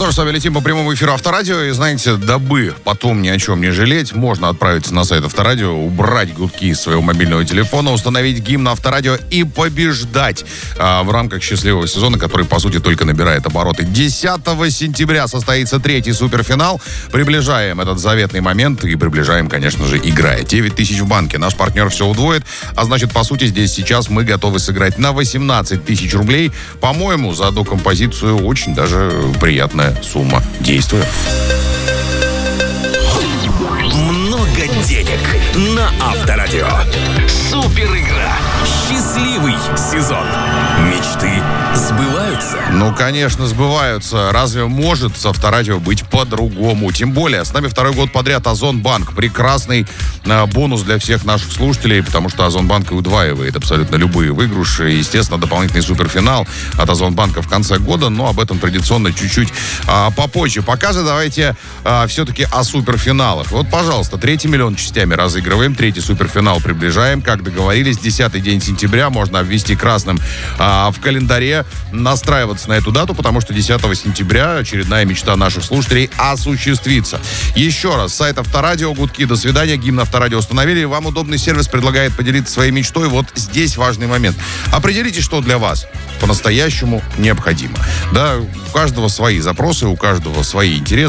что ж, с вами летим по прямому эфиру Авторадио. И знаете, дабы потом ни о чем не жалеть, можно отправиться на сайт Авторадио, убрать гудки из своего мобильного телефона, установить гимн Авторадио и побеждать в рамках счастливого сезона, который, по сути, только набирает обороты. 10 сентября состоится третий суперфинал. Приближаем этот заветный момент и приближаем, конечно же, играя. 9 тысяч в банке. Наш партнер все удвоит. А значит, по сути, здесь сейчас мы готовы сыграть на 18 тысяч рублей. По-моему, за одну композицию очень даже приятная сумма. Действуем. Много денег на Авторадио. Супер игра. Счастливый сезон. Мечты сбываются. Ну, конечно, сбываются. Разве может с Авторадио быть по-другому? Тем более, с нами второй год подряд Озонбанк. Прекрасный бонус для всех наших слушателей, потому что Озонбанк и удваивает абсолютно любые выигрыши. Естественно, дополнительный суперфинал от Озонбанка в конце года, но об этом традиционно чуть-чуть попозже. Пока же давайте все-таки о суперфиналах. Вот, пожалуйста, 3 миллион частями разыгрываем, третий суперфинал приближаем. Как договорились, 10-й день сентября можно обвести красным в календаре, настраиваться на эту дату, потому что 10 сентября очередная мечта наших слушателей осуществится. Еще раз, сайт Авторадио, гудки, до свидания, гимн Авторадио установили. Вам удобный сервис предлагает поделиться своей мечтой. Вот здесь важный момент. Определите, что для вас по-настоящему необходимо. Да, у каждого свои запросы, у каждого свои интересы.